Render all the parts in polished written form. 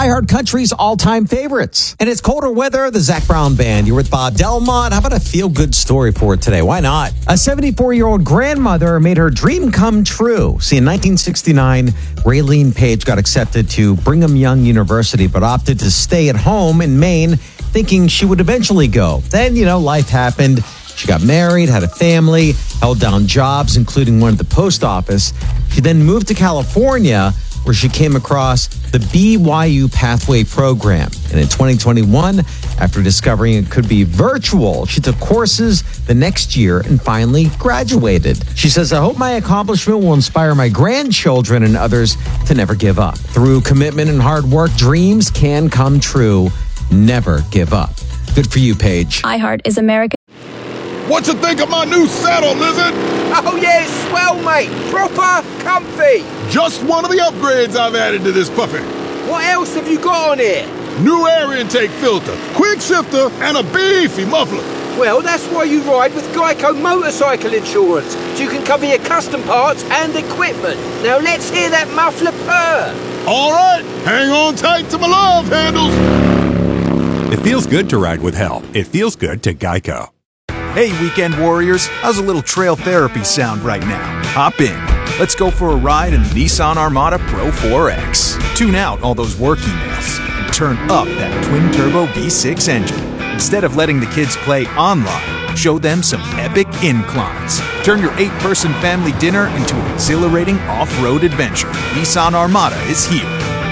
iHeart Country's all-time favorites. And it's colder weather, the Zac Brown Band. You're with Bob Delmont. How about a feel-good story for it today? Why not? A 74-year-old grandmother made her dream come true. See, in 1969, Raylene Page got accepted to Brigham Young University, but opted to stay at home in Maine, thinking she would eventually go. Then, life happened. She got married, had a family, held down jobs, including one at the post office. She then moved to California, where she came across the BYU Pathway Program. And in 2021, after discovering it could be virtual, she took courses the next year and finally graduated. She says, I hope my accomplishment will inspire my grandchildren and others to never give up. Through commitment and hard work, dreams can come true. Never give up. Good for you, Paige. iHeart is America. What you think of my new saddle, Lizard? Oh, yeah, swell, mate. Proper comfy. Just one of the upgrades I've added to this puppy. What else have you got on here? New air intake filter, quick shifter, and a beefy muffler. Well, that's why you ride with Geico Motorcycle Insurance, so you can cover your custom parts and equipment. Now let's hear that muffler purr. All right, hang on tight to my love handles. It feels good to ride with help. It feels good to Geico. Hey, weekend warriors, how's a little trail therapy sound right now? Hop in. Let's go for a ride in the Nissan Armada Pro 4X. Tune out all those work emails and turn up that twin-turbo V6 engine. Instead of letting the kids play online, show them some epic inclines. Turn your 8-person family dinner into an exhilarating off-road adventure. Nissan Armada is here.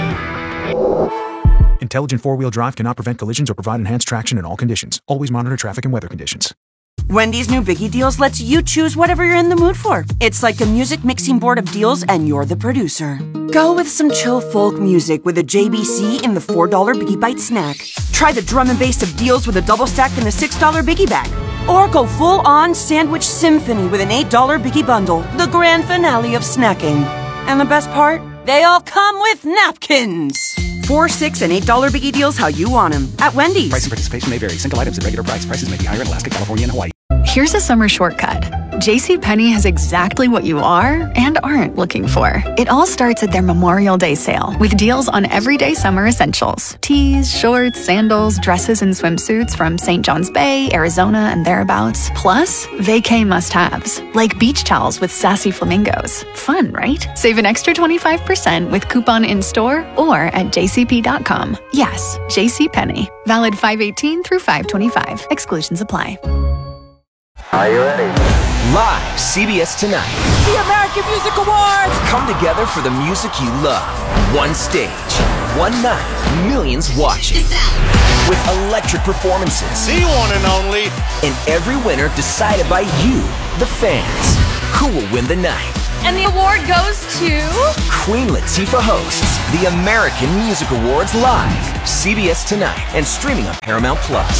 Intelligent four-wheel drive cannot prevent collisions or provide enhanced traction in all conditions. Always monitor traffic and weather conditions. Wendy's new Biggie Deals lets you choose whatever you're in the mood for. It's like a music mixing board of deals, and you're the producer. Go with some chill folk music with a JBC in the $4 Biggie Bite snack. Try the drum and bass of deals with a double stack in the $6 Biggie Bag. Or go full-on sandwich symphony with an $8 Biggie Bundle, the grand finale of snacking. And the best part? They all come with napkins. $4, $6, and $8 Biggie Deals how you want them at Wendy's. Price and participation may vary. Single items at regular price. Prices may be higher in Alaska, California, and Hawaii. Here's a summer shortcut. JCPenney has exactly what you are and aren't looking for. It all starts at their Memorial Day sale with deals on everyday summer essentials. Tees, shorts, sandals, dresses, and swimsuits from St. John's Bay, Arizona, and thereabouts. Plus, vacay must-haves like beach towels with sassy flamingos. Fun, right? Save an extra 25% with coupon in-store or at jcp.com. Yes, JCPenney. Valid 5/18 through 5/25. Exclusions apply. Are you ready? Live, CBS Tonight. The American Music Awards! Come together for the music you love. One stage, one night, millions watching. With electric performances. The one and only. And every winner decided by you, the fans. Who will win the night? And the award goes to... Queen Latifah hosts the American Music Awards live. CBS Tonight and streaming on Paramount+.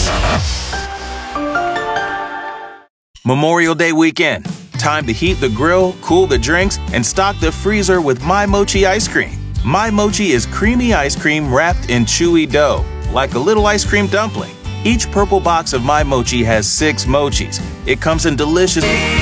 Memorial Day weekend. Time to heat the grill, cool the drinks, and stock the freezer with My Mochi ice cream. My Mochi is creamy ice cream wrapped in chewy dough, like a little ice cream dumpling. Each purple box of My Mochi has 6 mochis. It comes in delicious...